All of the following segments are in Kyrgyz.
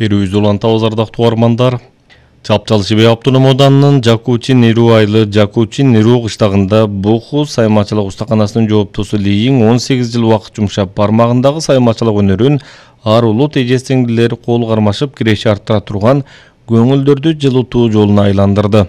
Берүүбүз улантабыз ардактуу угармандар. Чапчал Шибей автоном ауданынын Жакучин Ирүү айылы Жакучин Ирүү кыштагында Буху саймачылык устаканасынын жооптусу Лийин 18 жыл убакыт жумшап, бармагындагы саймачылык өнөрүн арулуу эже-сиңдилери кол кармашып киреше арттыра турган көңүлдөрдү жылытуу жолуна айландырды.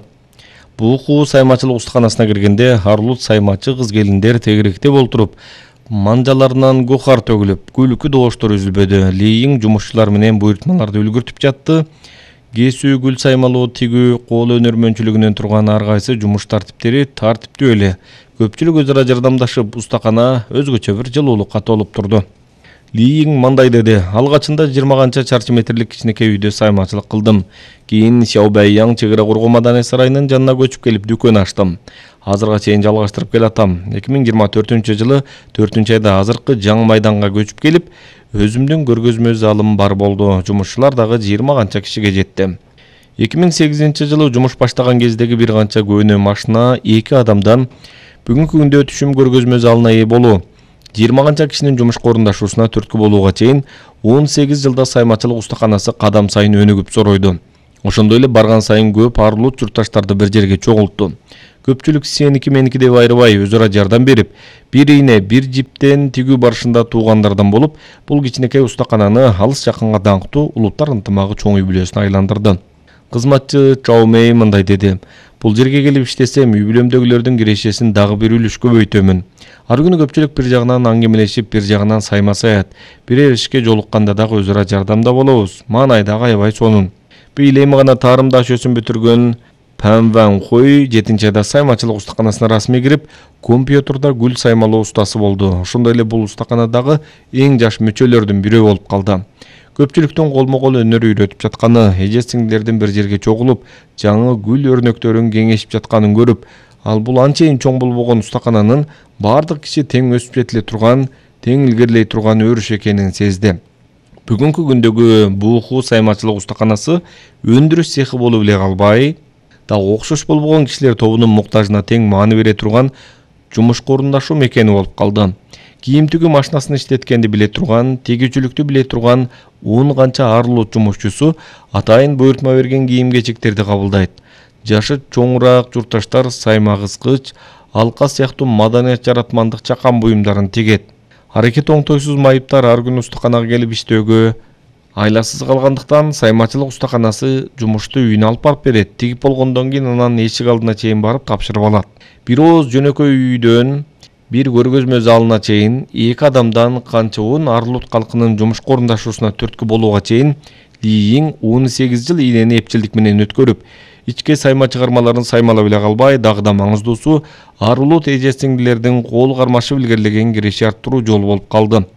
Буху саймачылык устаканасына киргенде арулут саймачы кыз-келиндер тегеректеп олтуруп, манжаларынан гухар төгүлүп, күлкү добуштор үзүлбөдү. Лийин жумушчулар менен буйртмаларды үлгүртүп жатты. Кесүү, гүл саймалоо, тигүү, кол өнөрмөнчүлүгүнөн турган ар кайсы жумуш тартиптери тартиптүү эле. Көпчүлүк өз ара жардамдашып, устакана өзгөчө бир жылуулукка толуп турду. Лийин мындай деди: алгачында 20 канча чарчы метрлик кичинекей үйдө саймачылык кылдым. Кийин Сяобэйяң чек ара коргоо маданий сарайынын жанына көчүп келип дүкөн ачтым. Азырга чейин жалгаштырып келатам. 2024-жылы 4-айда азыркы жаңы майданга көчүп келип, өзүмдүн көргөзмө залым бар болду. Жумушчулар дагы 20 канча кишиге жетти. 2008-жылы жумуш баштаган кездеги бир канча көөнө машина 2 адамдан бүгүнкү күндө түшүм көргөзмө залына ээ болуу, 20 канча кишинин жумушка орундашуусуна түрткү болууга чейин 18 жылда саймачылык устаканасы кадам сайын өнүгүп соройду. Ошондой эле барган сайын көп арулут журтташтарды бир жерге чогултту. Көпчүлүк сеники меники деп айрыбай өз ара жардам берип, бир ийне, бир жиптен тигүү барышында туугандардан болуп, бул кичинекей устакананы алыс жакынга даңктуу улуттар ынтымагы чоң үй бүлөсүнө айландырды. Кызматчы Чао Мэй мындай деди: бул жерге келип иштесем, үй бүлөмдөгүлөрдүн кирешесин дагы бир үлүш көбөйтөмүн. Ар күнү көпчүлүк бир жагынан аңгемелешип, бир жагынан сайма саят, бирер ишке жолукканда дагы өз ара жардамда болобуз. Маанай дагы аябай сонун. Быйыл эми гана тарым дашөсүн бүтүргөн Пан Ван Хой 7-айда саймачылык устаканасына расмий кирип, компьютерда гүл саймалоо устасы болду. Ошондой эле бул устаканадагы эң жаш мүчөлөрдүн бирөө болуп калды. Көпчүлүктүн колмо-кол өнөр үйрөтүп жатканы, эже-сиңдилердин бир жерге чогулуп, жаңы гүл өрнөктөрүн кеңешип жатканын көрүп, ал бул анчейин чоң болбогон устакананын бардык киши тең өсүп жетиле турган, тең илгерилей турган өрүш экенин сезди. Бүгүнкү күндөгү Буху саймачылык устаканасы өндүрүш цехи болуп эле калбай, дагы окшош болбогон кишилер тобунун муктажына тең маани бере турган жумушка орундашуу мекени болуп калды. Кийим тигүү машинасын иштеткенди биле турган, тигүүчүлүктү биле турган 10 канча арулут жумушчусу атайын буйртма берген кийим-кечектерди кабылдайт. Жашы чоңураак журтташтар сайма кыскыч, алка сыяктуу маданият жаратмандык чакан буюмдарын тигет. Аракет оңтойсуз майыптар ар күнү устаканага келип иштөөгө айласыз калгандыктан саймачылык устаканасы жумушту үйүнө алып барып берет. Тигип болгондон кийин анан эшик алдына чейин барып тапшырып алат. Бир ооз жөнөкөй үйдөн бир көргөзмө залына чейин 2 адамдан канча арулут калкынын жумушка орундашуусуна түрткү болууга чейин Лийин 18 жыл ийнени эпчилдик менен өткөрүп, ичке сайма чыгармаларын саймалап эле калбай, дагы да маңыздуусу арулут эже-сиңдилердин кол кармашып илгерилеген киреше арттыруу жолу болуп калды.